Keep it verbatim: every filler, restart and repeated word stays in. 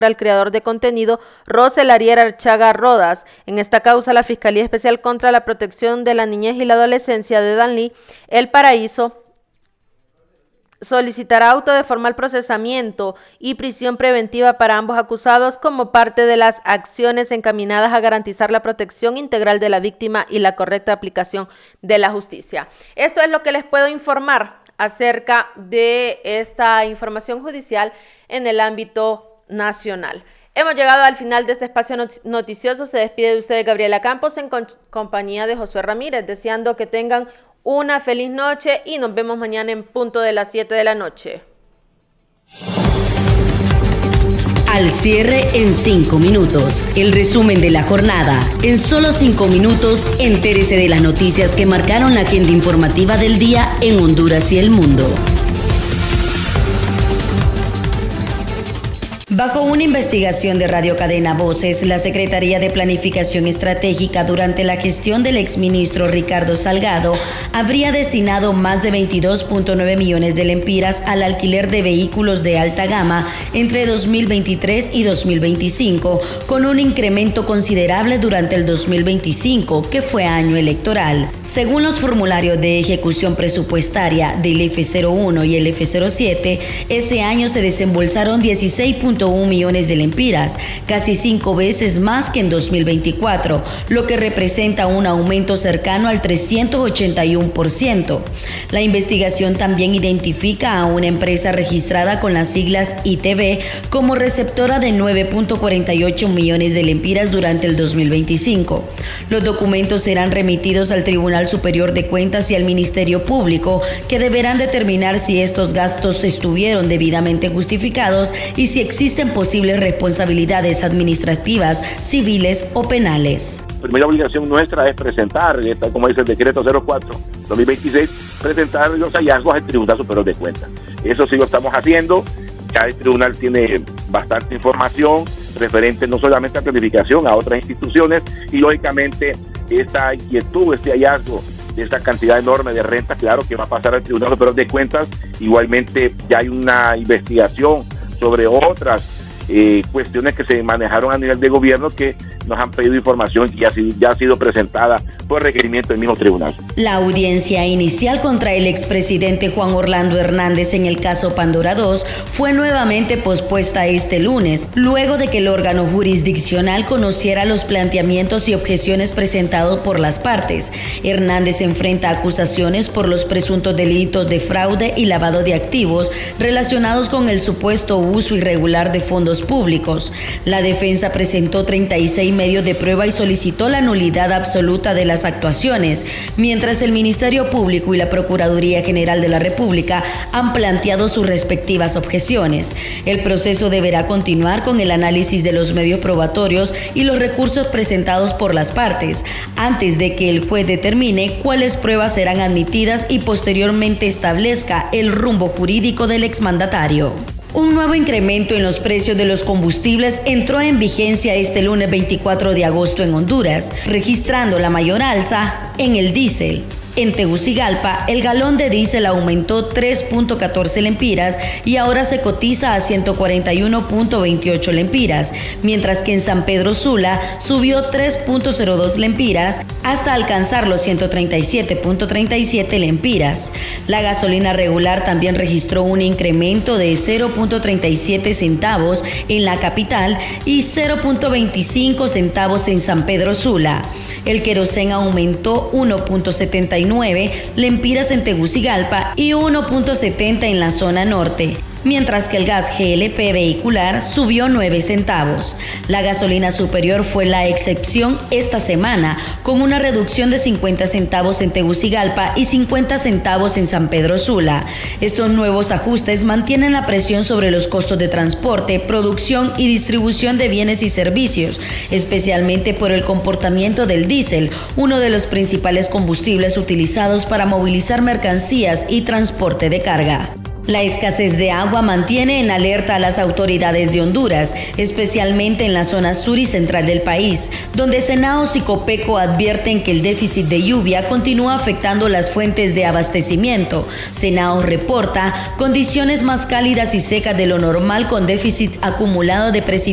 al creador de contenido Rosel Ariel Archaga Rodas. En esta causa, la Fiscalía Especial contra la Protección de la Niñez y la Adolescencia de Danlí, El Paraíso, solicitará auto de formal procesamiento y prisión preventiva para ambos acusados como parte de las acciones encaminadas a garantizar la protección integral de la víctima y la correcta aplicación de la justicia. Esto es lo que les puedo informar acerca de esta información judicial en el ámbito nacional. Hemos llegado al final de este espacio noticioso. Se despide de ustedes Gabriela Campos en compañía de Josué Ramírez, deseando que tengan una feliz noche y nos vemos mañana en punto de las siete de la noche. Al cierre en cinco minutos. El resumen de la jornada. En solo cinco minutos, entérese de las noticias que marcaron la agenda informativa del día en Honduras y el mundo. Bajo una investigación de Radio Cadena Voces, la Secretaría de Planificación Estratégica durante la gestión del exministro Ricardo Salgado habría destinado más de veintidós punto nueve millones de lempiras al alquiler de vehículos de alta gama entre dos mil veintitrés y dos mil veinticinco, con un incremento considerable durante el dos mil veinticinco, que fue año electoral. Según los formularios de ejecución presupuestaria del F cero uno y el F cero siete, ese año se desembolsaron dieciséis punto uno millones de lempiras, casi cinco veces más que en dos mil veinticuatro, lo que representa un aumento cercano al trescientos ochenta y uno por ciento. La investigación también identifica a una empresa registrada con las siglas I T V como receptora de nueve punto cuarenta y ocho millones de lempiras durante el dos mil veinticinco. Los documentos serán remitidos al Tribunal Superior de Cuentas y al Ministerio Público, que deberán determinar si estos gastos estuvieron debidamente justificados y si existen posibles responsabilidades administrativas, civiles o penales. La primera obligación nuestra es presentar, como dice el decreto cero cuatro dos mil veintiséis, presentar los hallazgos al Tribunal Superior de Cuentas. Eso sí lo estamos haciendo. Ya el tribunal tiene bastante información referente no solamente a planificación, a otras instituciones, y lógicamente esta inquietud, este hallazgo de esta cantidad enorme de renta, claro que va a pasar al Tribunal Superior de Cuentas. Igualmente ya hay una investigación sobre otras eh, cuestiones que se manejaron a nivel de gobierno que nos han pedido información y ya, ya ha sido presentada por requerimiento del mismo tribunal. La audiencia inicial contra el expresidente Juan Orlando Hernández en el caso Pandora dos fue nuevamente pospuesta este lunes, luego de que el órgano jurisdiccional conociera los planteamientos y objeciones presentados por las partes. Hernández enfrenta acusaciones por los presuntos delitos de fraude y lavado de activos relacionados con el supuesto uso irregular de fondos públicos. La defensa presentó treinta y seis medios de prueba y solicitó la nulidad absoluta de las actuaciones, mientras el Ministerio Público y la Procuraduría General de la República han planteado sus respectivas objeciones. El proceso deberá continuar con el análisis de los medios probatorios y los recursos presentados por las partes, antes de que el juez determine cuáles pruebas serán admitidas y posteriormente establezca el rumbo jurídico del exmandatario. Un nuevo incremento en los precios de los combustibles entró en vigencia este lunes veinticuatro de agosto en Honduras, registrando la mayor alza en el diésel. En Tegucigalpa, el galón de diésel aumentó tres punto catorce lempiras y ahora se cotiza a ciento cuarenta y uno punto veintiocho lempiras, mientras que en San Pedro Sula subió tres punto cero dos lempiras hasta alcanzar los ciento treinta y siete punto treinta y siete lempiras. La gasolina regular también registró un incremento de cero punto treinta y siete centavos en la capital y cero punto veinticinco centavos en San Pedro Sula. El querosén aumentó uno punto setenta y nueve lempiras en Tegucigalpa y uno punto setenta en la zona norte, mientras que el gas G L P vehicular subió nueve centavos. La gasolina superior fue la excepción esta semana, con una reducción de cincuenta centavos en Tegucigalpa y cincuenta centavos en San Pedro Sula. Estos nuevos ajustes mantienen la presión sobre los costos de transporte, producción y distribución de bienes y servicios, especialmente por el comportamiento del diésel, uno de los principales combustibles utilizados para movilizar mercancías y transporte de carga. La escasez de agua mantiene en alerta a las autoridades de Honduras, especialmente en la zona sur y central del país, donde Senaos y Copeco advierten que el déficit de lluvia continúa afectando las fuentes de abastecimiento. Senaos reporta condiciones más cálidas y secas de lo normal con déficit acumulado de precipitaciones